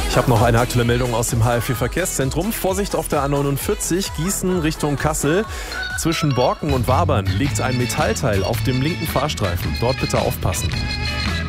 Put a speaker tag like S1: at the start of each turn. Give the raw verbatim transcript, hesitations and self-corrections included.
S1: Ich habe noch eine aktuelle Meldung aus dem H L vier Verkehrszentrum. Vorsicht auf der A neunundvierzig, Gießen Richtung Kassel. Zwischen Borken und Wabern liegt ein Metallteil auf dem linken Fahrstreifen. Dort bitte aufpassen.